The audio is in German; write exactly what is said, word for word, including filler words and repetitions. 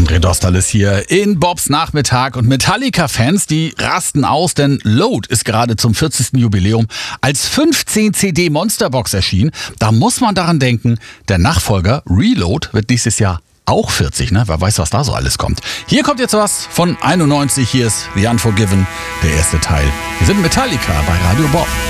André Dostal ist hier in Bobs Nachmittag und Metallica-Fans, die rasten aus, denn Load ist gerade zum vierzigsten Jubiläum als fünfzehn C D Monsterbox erschienen. Da muss man daran denken, der Nachfolger Reload wird nächstes Jahr auch vierzig, ne? Wer weiß, was da so alles kommt. Hier kommt jetzt was von einundneunzig, hier ist The Unforgiven, der erste Teil. Wir sind Metallica bei Radio Bob.